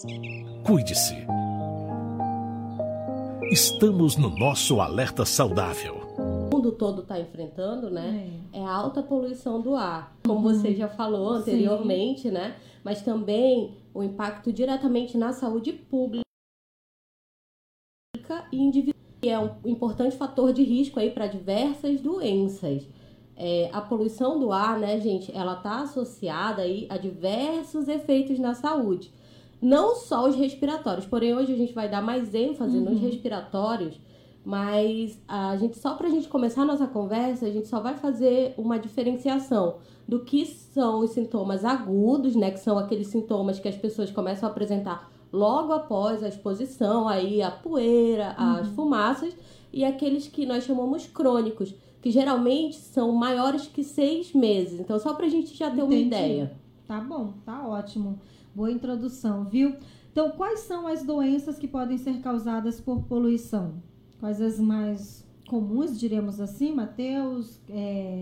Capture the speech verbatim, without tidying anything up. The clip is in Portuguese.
Cuide-se. Estamos no nosso alerta saudável. O mundo todo está enfrentando, né? É. é a alta poluição do ar, como uhum. você já falou anteriormente, Sim. né? Mas também o impacto diretamente na saúde pública e individual, que é um importante fator de risco aí para diversas doenças. É, a poluição do ar, né, gente, ela está associada aí a diversos efeitos na saúde. Não só os respiratórios, porém hoje a gente vai dar mais ênfase uhum. nos respiratórios, mas a gente, só para a gente começar a nossa conversa, a gente só vai fazer uma diferenciação do que são os sintomas agudos, né, que são aqueles sintomas que as pessoas começam a apresentar logo após a exposição, aí a poeira, uhum. as fumaças, e aqueles que nós chamamos crônicos, que geralmente são maiores que seis meses. Então, só para a gente já ter Entendi. uma ideia. Tá bom, tá ótimo. Boa introdução, viu? Então, quais são as doenças que podem ser causadas por poluição? Quais as mais comuns, diremos assim, Matheus? É...